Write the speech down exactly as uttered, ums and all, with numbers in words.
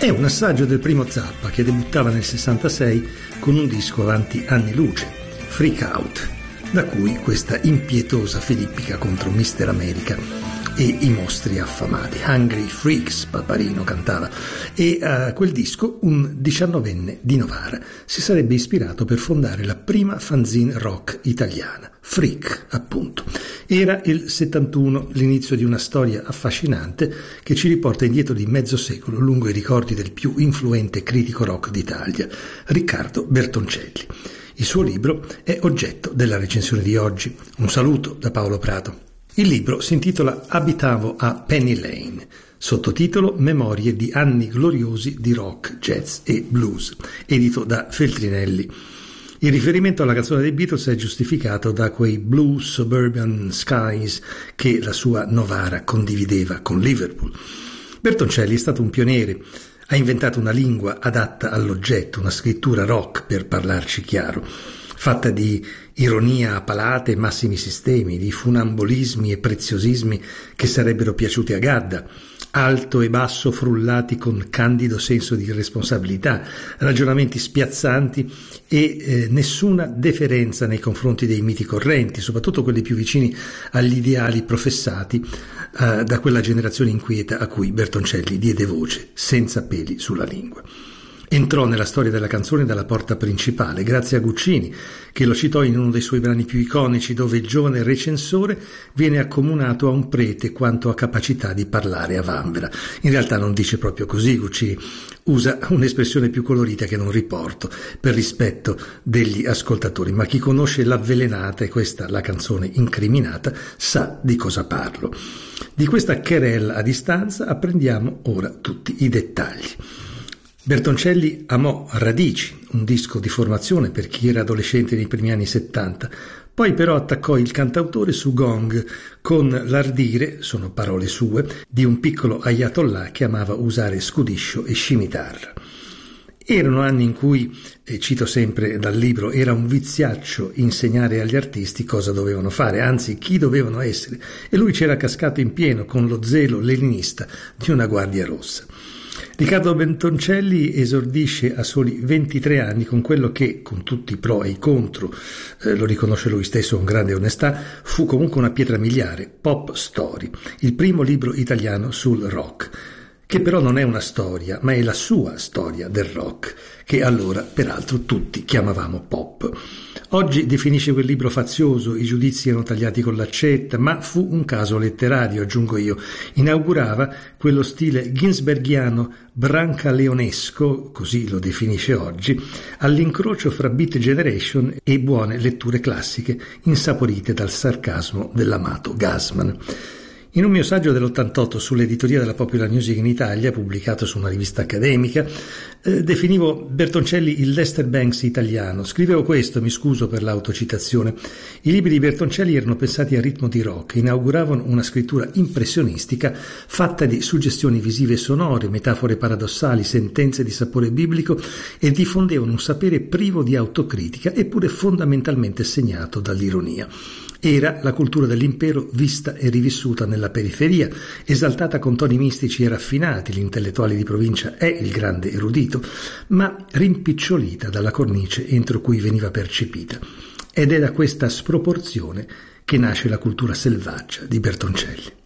È un assaggio del primo Zappa, che debuttava nel sessantasei con un disco avanti anni luce, Freak Out, da cui questa impietosa filippica contro mister America e i mostri affamati. Hungry Freaks, Paparino cantava, e a quel disco un diciannovenne di Novara si sarebbe ispirato per fondare la prima fanzine rock italiana, Freak appunto. Era il settantuno, l'inizio di una storia affascinante che ci riporta indietro di mezzo secolo lungo i ricordi del più influente critico rock d'Italia, Riccardo Bertoncelli. Il suo libro è oggetto della recensione di oggi. Un saluto da Paolo Prato. Il libro si intitola Abitavo a Penny Lane, sottotitolo Memorie di anni gloriosi di rock, jazz e blues, edito da Feltrinelli. Il riferimento alla canzone dei Beatles è giustificato da quei blue suburban skies che la sua Novara condivideva con Liverpool. Bertoncelli è stato un pioniere, ha inventato una lingua adatta all'oggetto, una scrittura rock per parlarci chiaro, fatta di ironia a palate e massimi sistemi, di funambolismi e preziosismi che sarebbero piaciuti a Gadda, alto e basso frullati con candido senso di responsabilità, ragionamenti spiazzanti e eh, nessuna deferenza nei confronti dei miti correnti, soprattutto quelli più vicini agli ideali professati eh, da quella generazione inquieta a cui Bertoncelli diede voce, senza peli sulla lingua. Entrò nella storia della canzone dalla porta principale, grazie a Guccini, che lo citò in uno dei suoi brani più iconici, dove il giovane recensore viene accomunato a un prete quanto a capacità di parlare a vanvera. In realtà non dice proprio così Guccini, usa un'espressione più colorita che non riporto, per rispetto degli ascoltatori, ma chi conosce l'avvelenata, e questa la canzone incriminata, sa di cosa parlo. Di questa querela a distanza apprendiamo ora tutti i dettagli. Bertoncelli amò Radici, un disco di formazione per chi era adolescente nei primi anni settanta, poi però attaccò il cantautore su Gong con l'ardire, sono parole sue, di un piccolo ayatollah che amava usare scudiscio e scimitarra. Erano anni in cui, e cito sempre dal libro, era un viziaccio insegnare agli artisti cosa dovevano fare, anzi chi dovevano essere, e lui c'era cascato in pieno con lo zelo leninista di una guardia rossa. Riccardo Bertoncelli esordisce a soli ventitré anni con quello che, con tutti i pro e i contro, eh, lo riconosce lui stesso con grande onestà, fu comunque una pietra miliare, Pop Story, il primo libro italiano sul rock, che però non è una storia, ma è la sua storia del rock, che allora peraltro tutti chiamavamo pop. Oggi definisce quel libro fazioso, i giudizi erano tagliati con l'accetta, ma fu un caso letterario, aggiungo io. Inaugurava quello stile ginsbergiano brancaleonesco, così lo definisce oggi, all'incrocio fra Beat Generation e buone letture classiche insaporite dal sarcasmo dell'amato Gassman. In un mio saggio dell'ottantotto sull'editoria della Popular Music in Italia, pubblicato su una rivista accademica, eh, definivo Bertoncelli il Lester Banks italiano. Scrivevo questo, mi scuso per l'autocitazione. I libri di Bertoncelli erano pensati a ritmo di rock, inauguravano una scrittura impressionistica fatta di suggestioni visive e sonore, metafore paradossali, sentenze di sapore biblico e diffondevano un sapere privo di autocritica eppure fondamentalmente segnato dall'ironia. Era la cultura dell'impero vista e rivissuta nella periferia, esaltata con toni mistici e raffinati, l'intellettuale di provincia è il grande erudito, ma rimpicciolita dalla cornice entro cui veniva percepita. Ed è da questa sproporzione che nasce la cultura selvaggia di Bertoncelli.